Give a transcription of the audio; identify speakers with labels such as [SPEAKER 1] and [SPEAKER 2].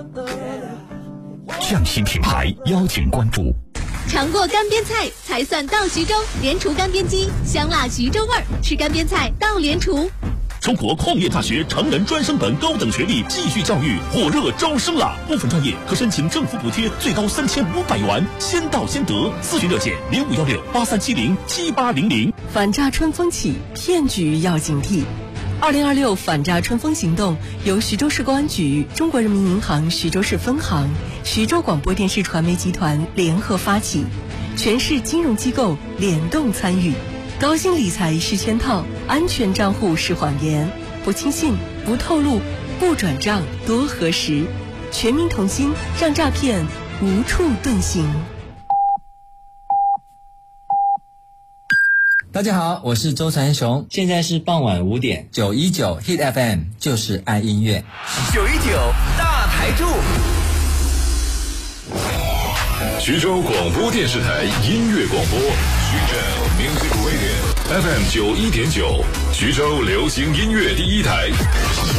[SPEAKER 1] 匠心品牌邀请关注。
[SPEAKER 2] 尝过干煸菜才算到徐州，莲厨干煸鸡，香辣徐州味儿，吃干煸菜到莲厨。
[SPEAKER 3] 中国矿业大学成人专升本高等学历继续教育火热招生啦！部分专业可申请政府补贴，最高3500元，先到先得。咨询热线051683707800。
[SPEAKER 4] 反诈春风起，骗局要警惕。2026反诈春风行动由徐州市公安局、中国人民银行徐州市分行、徐州广播电视传媒集团联合发起，全市金融机构联动参与。高薪理财是圈套，安全账户是谎言，不轻信，不透露，不转账，多核实。全民同心，让诈骗无处遁形。
[SPEAKER 5] 大家好，我是周传雄，现在是傍晚5点，919 Hit FM 就是爱音乐
[SPEAKER 6] ，919大台柱。
[SPEAKER 7] 徐州广播电视台音乐广播，徐州 Music Radio FM 91.9，徐州流行音乐第一台。